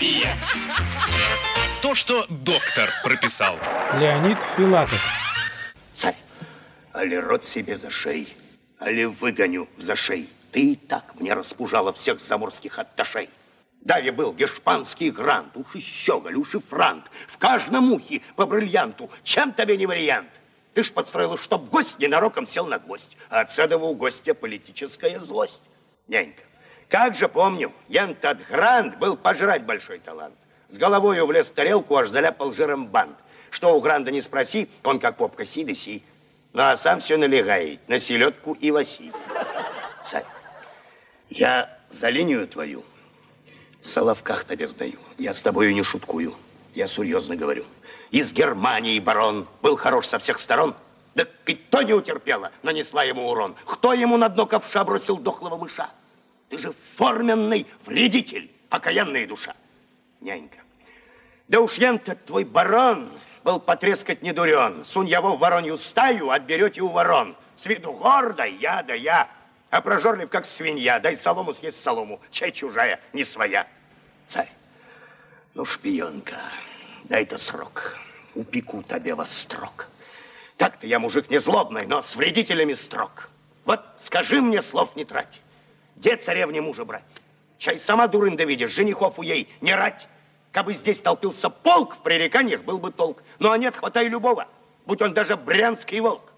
терапия. То, что доктор прописал. Леонид Филатов. Царь, али рот себе зашей, али выгоню зашей. Ты и так мне распужала всех заморских атташей. Даве был гешпанский грант, уж и щеголь, уж и франк. В каждом ухе по бриллианту. Чем тебе не вариант? Ты ж подстроила, чтоб гость ненароком сел на гвоздь. А от седова у гостя политическая злость. Нянька, как же помню, янтат грант был пожрать большой талант. С головою влез в тарелку, аж заляпал жиром бант. Что у гранда не спроси, он как попка си да си. Ну а сам все налегает на селедку и лоси. Царь, я за линию твою в Соловках тебе сдаю. Я с тобою не шуткую, я серьезно говорю. Из Германии барон был хорош со всех сторон. Да кто не утерпела, нанесла ему урон. Кто ему на дно ковша бросил дохлого мыша? Ты же форменный вредитель, окаянная душа. Нянька, да уж ян-то твой барон был потрескать не дурен. Сунь его в воронью стаю, отберете у ворон. С виду гордо, я да я. А прожорлив, как свинья. Дай солому съесть солому, чай чужая, не своя. Царь, ну, шпионка, дай-то срок. Упеку тебе во строк. Так-то я мужик не злобный, но с вредителями строг. Вот скажи мне, слов не трать. Где царевне мужа брать? Чай сама дурын да видишь, женихов у ей не рать. Кабы здесь толпился полк, в пререканиях был бы толк. Ну а нет, хватай любого, будь он даже брянский волк.